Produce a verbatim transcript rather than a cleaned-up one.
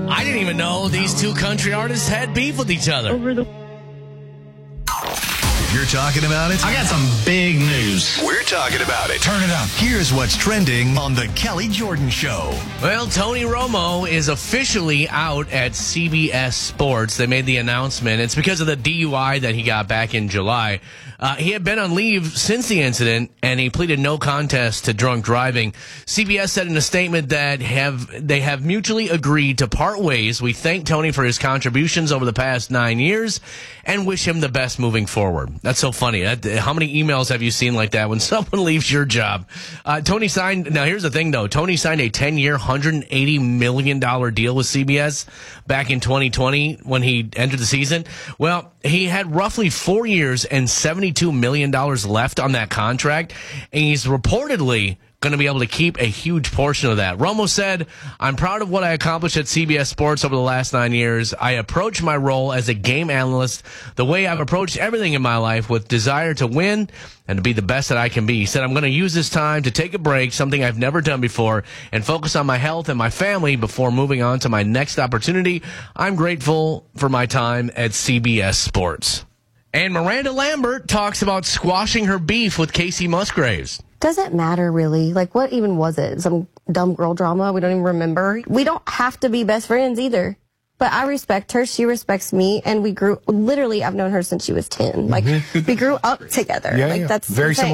I didn't even know these two country artists had beef with each other. Over the If you're talking about it, I got some big news. we're talking about it. Turn it up. Here's what's trending on The Kelly Jordan Show. Well, Tony Romo is officially out at C B S Sports. They made the announcement. It's because of the D U I that he got back in July. Uh, he had been on leave since the incident, and he pleaded no contest to drunk driving. C B S said in a statement that have they have mutually agreed to part ways. We thank Tony for his contributions over the past nine years and wish him the best moving forward. That's so funny. That, how many emails have you seen like that when someone leaves your job? Uh, Tony signed, now here's the thing though, Tony signed a ten-year, one hundred eighty million dollars deal with C B S back in twenty twenty when he entered the season. Well, he had roughly four years and seventy-two million dollars left on that contract, and he's reportedly going to be able to keep a huge portion of that. Romo said, I'm proud of what I accomplished at C B S Sports over the last nine years. I approach my role as a game analyst the way I've approached everything in my life, with desire to win and to be the best that I can be. He said, I'm going to use this time to take a break, something I've never done before, and focus on my health and my family before moving on to my next opportunity. I'm grateful for my time at C B S Sports. And Miranda Lambert talks about squashing her beef with Casey Musgraves. Doesn't matter, really. Like, what even was it? Some dumb girl drama we don't even remember? We don't have to be best friends either. But I respect her. She respects me. And we grew, literally, I've known her since she was ten. Like, we grew up together. Yeah, like, yeah. that's very insane. similar.